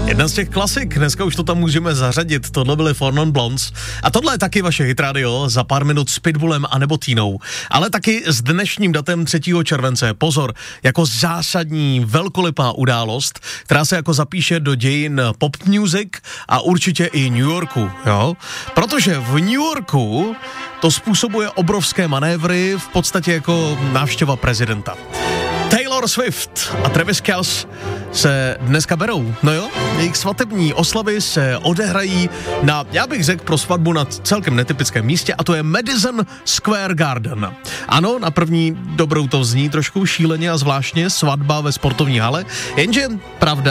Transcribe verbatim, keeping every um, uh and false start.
Jedna z těch klasik, dneska už to tam můžeme zařadit, tohle byly Four Non Blondes a tohle je taky vaše hitradio, za pár minut s Pitbullem a nebo Týnou, ale taky s dnešním datem třetího července, pozor, jako zásadní velkolepá událost, která se jako zapíše do dějin pop music a určitě i New Yorku, jo, protože v New Yorku to způsobuje obrovské manévry, v podstatě jako návštěva prezidenta. Taylor Swift a Travis Kelce se dneska berou. No jo, jejich svatební oslavy se odehrají na, já bych řekl pro svatbu na celkem netypickém místě, a to je Madison Square Garden. Ano, na první dobrou to zní trošku šíleně a zvláštně, svatba ve sportovní hale, jenže pravda